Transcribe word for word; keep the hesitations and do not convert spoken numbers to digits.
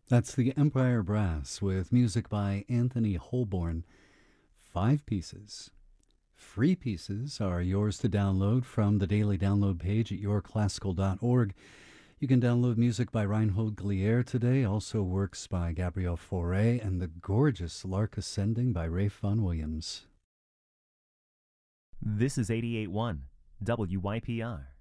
That's the Empire Brass with music by Anthony Holborn. Five pieces. Free pieces are yours to download from the daily download page at your classical dot org. You can download music by Reinhold Glier today, also works by Gabriel Fauré, and the gorgeous Lark Ascending by Rafe Vaughan Williams. This is eighty-eight point one W Y P R.